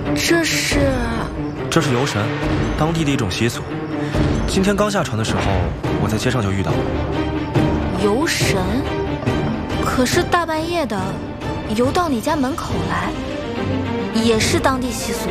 这是游神，当地的一种习俗。今天刚下船的时候，我在街上就遇到了。 游神？可是大半夜的游到你家门口来，也是当地习俗。